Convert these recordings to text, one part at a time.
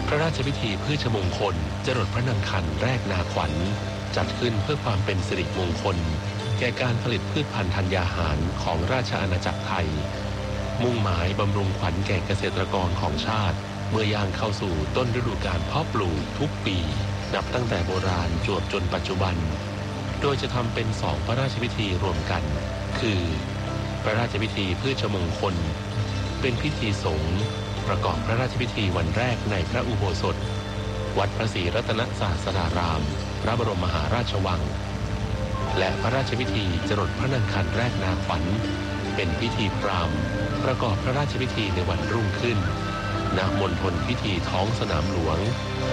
พระราชพิธีพืชมงคลจรดพระนางคันแรกนาขวัญจัดขึ้นเพื่อความเป็นสิริมงคลแก่การผลิตพืชพันธุ์ธัญญาหารของราชอาณาจักรไทยมุ่งหมายบำรุงขวัญแก่เกษตรกรของชาติเมื่อย่างเข้าสู่ต้นฤดูกาลเพาะปลูกทุกปีนับตั้งแต่โบราณจวบจนปัจจุบันโดยจะทำเป็น2พระราชพิธีรวมกันคือพระราชพิธีพืชมงคลเป็นพิธีสงฆ์ประกอบพระราชพิธีวันแรกในพระอุโบสถวัดพระศรีรัตนศาสดารามพระบรมมหาราชวังและพระราชพิธีจรดพระนางคันแรกนาขวัญเป็นพิธีพราหมณ์ประกอบพระราชพิธีในวันรุ่งขึ้นณมณฑลพิธีท้องสนามหลวง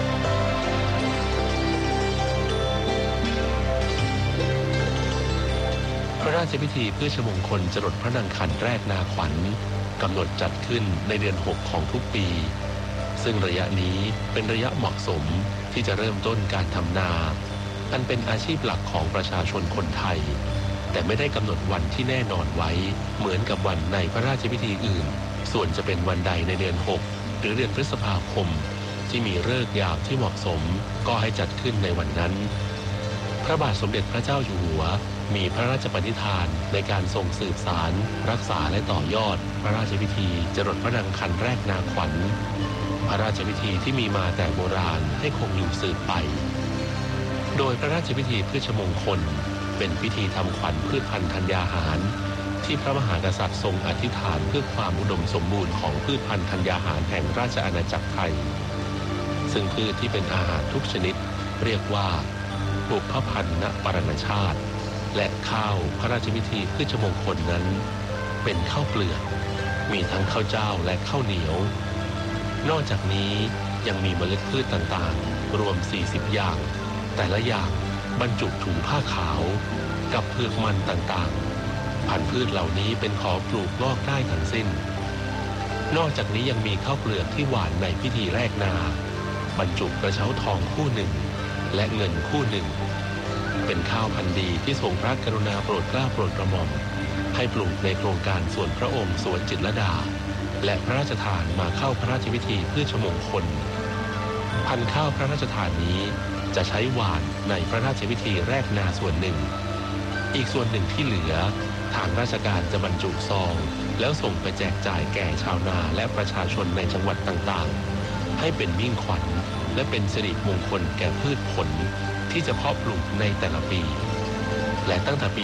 พระราชพิธีพืชมงคลจรดพระนางคันแรกนาขวัญกำหนดจัดขึ้นในเดือน6ของทุกปีซึ่งระยะนี้เป็นระยะเหมาะสมที่จะเริ่มต้นการทำนาอันเป็นอาชีพหลักของประชาชนคนไทยแต่ไม่ได้กำหนดวันที่แน่นอนไว้เหมือนกับวันในพระราชพิธีอื่นส่วนจะเป็นวันใดในเดือน6หรือเดือนพฤษภาคมที่มีฤกษ์ยามที่เหมาะสมก็ให้จัดขึ้นในวันนั้นพระบาทสมเด็จพระเจ้าอยู่หัวมีพระราชปณิธานในการทรงสืบสารรักษาและต่อยอดพระราชพิธีจรดพระนางคันแรกนาขวัญพระราชพิธีที่มีมาแต่โบราณให้คงอยู่สืบไปโดยพระราชพิธีพืชมงคลเป็นพิธีทำขวัญพืชพันธุ์ธัญญาหารที่พระมหากษัตริย์ทรงอธิษฐานเพื่อความอุดมสมบูรณ์ของพืชพันธุ์ธัญญาหารแห่งราชอาณาจักรไทยซึ่งพืชที่เป็นอาหารทุกชนิดเรียกว่าบุพพันนปรณชาติและข้าวพระราชพิธีพืชมงคลนั้นเป็นข้าวเปลือกมีทั้งข้าวเจ้าและข้าวเหนียวนอกจากนี้ยังมีเมล็ดพืชต่างๆรวม40อย่างแต่ละอย่างบรรจุถุงผ้าขาวกับเปลือกมันต่างๆพันธุ์พืชเหล่านี้เป็นของปลูกงอกได้ทั้งสิ้นนอกจากนี้ยังมีข้าวเปลือกที่หว่านในพิธีแรกนาบรรจุกระเช้าทองคู่หนึ่งและเงินคู่หนึ่งเป็นข้าวพันธุ์ดีที่ทรงพระกรุณาโปรดเกล้าโปรดกระหม่อมให้ปลูกในโครงการสวนพระองค์สวนจิตรลดาและพระราชทานมาเข้าพระราชพิธีพืชมงคลพันธุ์ข้าวพระราชทานนี้จะใช้หว่านในพระราชพิธีแรกนาส่วนหนึ่งอีกส่วนหนึ่งที่เหลือทางราชการจะบรรจุซองแล้วส่งไปแจกจ่ายแก่ชาวนาและประชาชนในจังหวัดต่างๆให้เป็นมิ่งขวัญและเป็นสิริมงคลแก่พืชผลที่จะเพาะปลูกในแต่ละปีและตั้งแต่ปี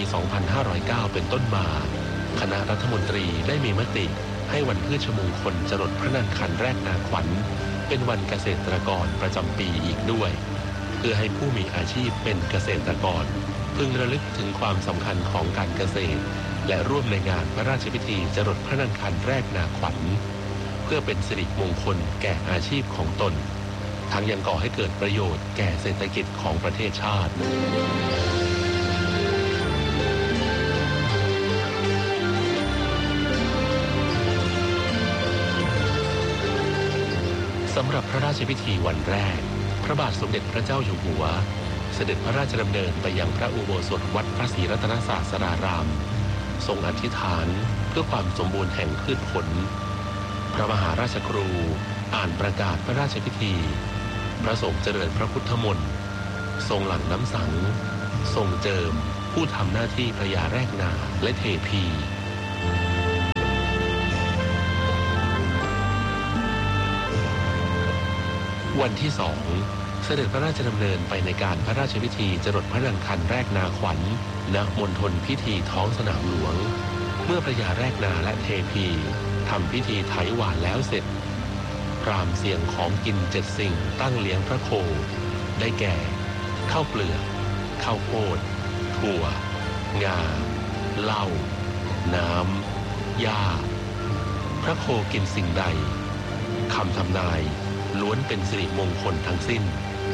2509 เป็นต้นมาคณะรัฐมนตรีได้มีมติให้วันพืชมงคลจรดพระนางคันแรกนาขวัญเป็นวันเกษตรกรประจำปีอีกด้วยเพื่อให้ผู้มีอาชีพเป็นเกษตรกรพึงระลึกถึงความสำคัญของการเกษตรและร่วมในงานพระราชพิธีจรดพระนางคันแรกนาขวัญเพื่อเป็นสิริมงคลแก่อาชีพของตนทั้งยังก่อให้เกิดประโยชน์แก่เศรษฐกิจของประเทศชาติสำหรับพระราชพิธีวันแรกพระบาทสมเด็จพระเจ้าอยู่หัวเสด็จพระราชดำเนินไปยังพระอุโบสถวัดพระศรีรัตนศาสดารามทรงอธิษฐานเพื่อความสมบูรณ์แห่งพืชผลพระมหาราชครูอ่านประกาศพระราชพิธีพระสงฆ์เจริญพระพุทธมนต์ทรงหลั่งน้ำสังทรงเจิมผู้ทำหน้าที่พระยาแรกนาและเทพีวันที่2เสด็จพระราชดำเนินไปในการพระราชพิธีจรดพระนางคันแรกนาขวัญณมณฑลพิธีท้องสนามหลวงเมื่อพระยาแรกนาและเทพีทำพิธีไถหว่านแล้วเสร็จพราหมณ์เสียงของกิน7สิ่งตั้งเลี้ยงพระโคได้แก่ข้าวเปลือกข้าวโพดถั่วงาเหล้าน้ำหญ้าพระโคกินสิ่งใดคำทำนายล้วนเป็นสิริมงคลทั้งสิ้น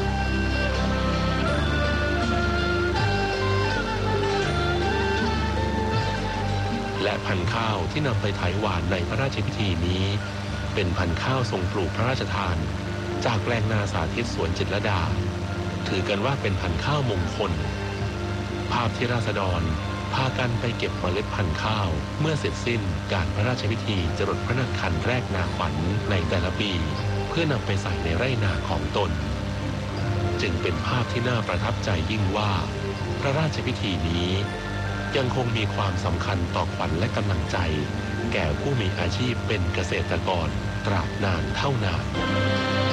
และพันธุ์ข้าวที่นำไปไถหว่านในพระราชพิธีนี้เป็นพันธุ์ข้าวทรงปลูกพระราชทานจากแปลงนาสาธิตสวนจิตรลดาถือกันว่าเป็นพันธุ์ข้าวมงคลภาพที่ราษฎรพากันไปเก็บเมล็ดพันธุ์ข้าวเมื่อเสร็จสิ้นการพระราชพิธีจรดพระนางคันแรกนาขวัญในแต่ละปีเพื่อนำไปใส่ในไร่นาของตนจึงเป็นภาพที่น่าประทับใจยิ่งว่าพระราชพิธีนี้ยังคงมีความสำคัญต่อขวัญและกำลังใจแก่ผู้มีอาชีพเป็นเกษตรกรตราบนานเท่านาน